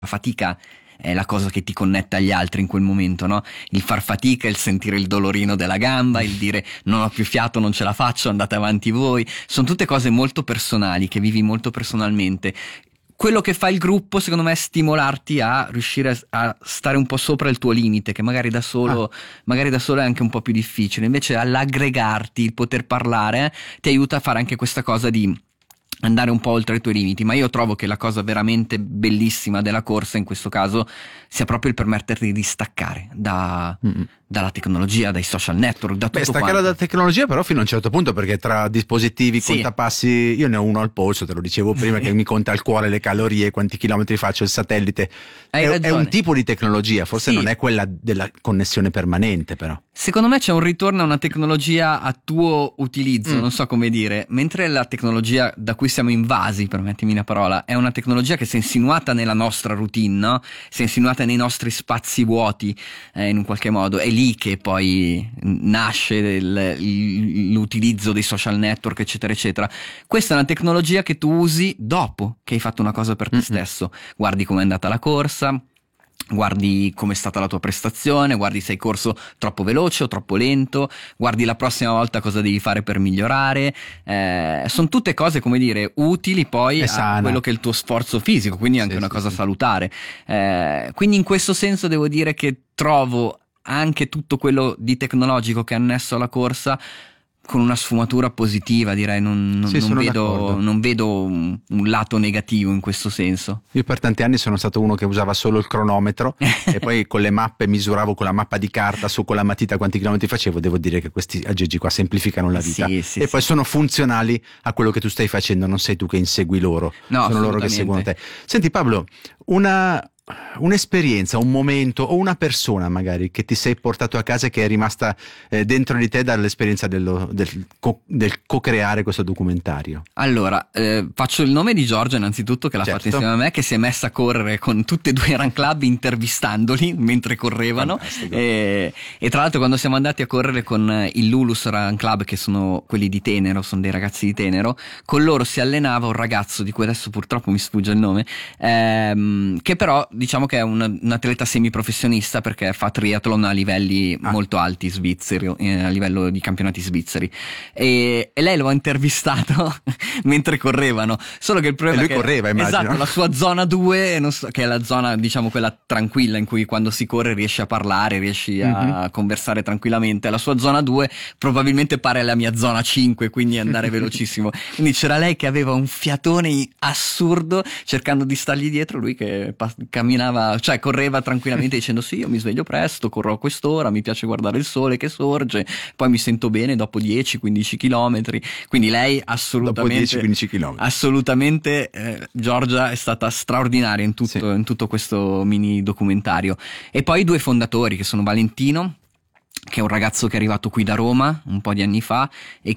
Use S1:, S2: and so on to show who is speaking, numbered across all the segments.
S1: fatica è la cosa che ti connetta agli altri in quel momento, no? Il far fatica, il sentire il dolorino della gamba, il dire non ho più fiato, non ce la faccio, andate avanti voi. Sono tutte cose molto personali, che vivi molto personalmente. Quello che fa il gruppo, secondo me, è stimolarti a riuscire a stare un po' sopra il tuo limite, che magari da solo è anche un po' più difficile. Invece all'aggregarti, il poter parlare, ti aiuta a fare anche questa cosa di andare un po' oltre i tuoi limiti. Ma io trovo che la cosa veramente bellissima della corsa in questo caso sia proprio il permetterti di staccare dalla tecnologia, dai social network, da tutto
S2: staccare
S1: quanto.
S2: dalla tecnologia però fino a un certo punto, perché tra dispositivi,
S1: Sì.
S2: contapassi, io ne ho uno al polso, te lo dicevo prima, che mi conta al cuore le calorie, quanti chilometri faccio, il satellite.
S1: Hai
S2: È
S1: ragione.
S2: un tipo di tecnologia, forse
S1: Sì.
S2: non è quella della connessione permanente, però.
S1: Secondo me c'è un ritorno a una tecnologia a tuo utilizzo, non so come dire, mentre la tecnologia da cui siamo invasi, permettimi la parola, è una tecnologia che si è insinuata nella nostra routine, no? Si è insinuata nei nostri spazi vuoti, in un qualche modo. È lì che poi nasce l'utilizzo dei social network, eccetera, eccetera. Questa è una tecnologia che tu usi dopo che hai fatto una cosa per te stesso. Guardi com'è andata la corsa, guardi com'è stata la tua prestazione, guardi se hai corso troppo veloce o troppo lento, guardi la prossima volta cosa devi fare per migliorare. Sono tutte cose, come dire, utili poi a quello che è il tuo sforzo fisico, quindi anche una cosa salutare. Quindi in questo senso devo dire che trovo anche tutto quello di tecnologico che è annesso alla corsa con una sfumatura positiva, direi. Non vedo un lato negativo in questo senso.
S2: Io per tanti anni sono stato uno che usava solo il cronometro e poi con le mappe misuravo con la mappa di carta su con la matita quanti chilometri facevo. Devo dire che questi aggeggi qua semplificano la vita, e poi sono funzionali a quello che tu stai facendo, non sei tu che insegui loro, sono loro che seguono te. Senti Pablo, un'esperienza, un momento o una persona magari che ti sei portato a casa e che è rimasta dentro di te dall'esperienza del co-creare questo documentario.
S1: Allora, faccio il nome di Giorgia innanzitutto, che l'ha fatto insieme a me, che si è messa a correre con tutte e due i run club intervistandoli mentre correvano, e tra l'altro quando siamo andati a correre con il Lulus Run Club, che sono quelli di Tenero, sono dei ragazzi di Tenero, con loro si allenava un ragazzo di cui adesso purtroppo mi sfugge il nome, che però diciamo che è un atleta semiprofessionista, perché fa triathlon a livelli molto alti svizzeri, a livello di campionati svizzeri, e lei lo ha intervistato mentre correvano, solo che il problema
S2: è che correva, immagino.
S1: Esatto, la sua zona 2, che è la zona, diciamo, quella tranquilla in cui quando si corre riesci a parlare, riesci a conversare tranquillamente, la sua zona 2 probabilmente pare alla mia zona 5, quindi andare velocissimo. Quindi c'era lei che aveva un fiatone assurdo cercando di stargli dietro, lui che camminava, cioè correva tranquillamente dicendo sì, io mi sveglio presto, corro a quest'ora, mi piace guardare il sole che sorge, poi mi sento bene dopo 10-15 chilometri. Quindi lei assolutamente,
S2: dopo 10-15 chilometri.
S1: Assolutamente, Giorgia è stata straordinaria in tutto questo mini documentario. E poi i due fondatori, che sono Valentino, che è un ragazzo che è arrivato qui da Roma un po' di anni fa e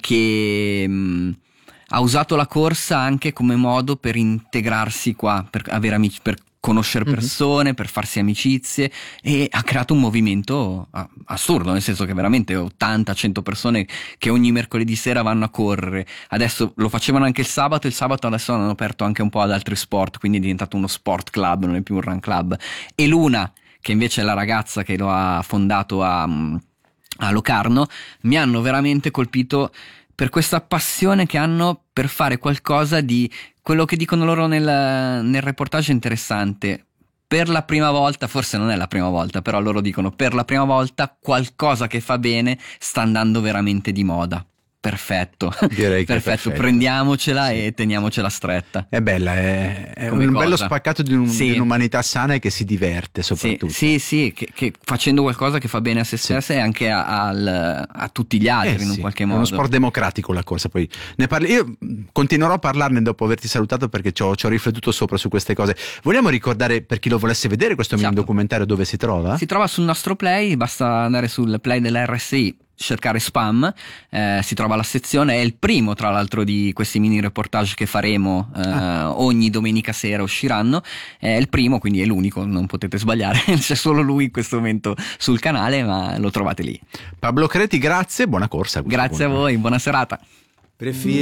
S1: che ha usato la corsa anche come modo per integrarsi qua, per avere amici, per conoscere persone, per farsi amicizie, e ha creato un movimento assurdo, nel senso che veramente 80-100 persone che ogni mercoledì sera vanno a correre. Adesso lo facevano anche il sabato adesso hanno aperto anche un po' ad altri sport, quindi è diventato uno sport club, non è più un run club. E Luna, che invece è la ragazza che lo ha fondato a Locarno, mi hanno veramente colpito per questa passione che hanno per fare qualcosa di quello che dicono loro nel reportage interessante. Per la prima volta, forse non è la prima volta, però loro dicono per la prima volta qualcosa che fa bene sta andando veramente di moda. Perfetto,
S2: direi che
S1: perfetto, prendiamocela e teniamocela stretta.
S2: È bella, è un bello spaccato di un'umanità sana e che si diverte soprattutto.
S1: Sì, che facendo qualcosa che fa bene a se stessa e anche a tutti gli altri in un qualche modo.
S2: È uno sport democratico la corsa, poi ne parli. Io continuerò a parlarne dopo averti salutato, perché ci ho riflettuto sopra su queste cose. Vogliamo ricordare, per chi lo volesse vedere, questo mini documentario, dove si trova? Si
S1: trova sul nostro Play, basta andare sul Play dell'RSI, cercare Spam, si trova la sezione. È il primo tra l'altro di questi mini reportage che faremo, ogni domenica sera usciranno, è il primo, quindi è l'unico, non potete sbagliare, c'è solo lui in questo momento sul canale, ma lo trovate lì.
S2: Pablo Creti, grazie, buona corsa.
S1: Grazie a voi, buona serata.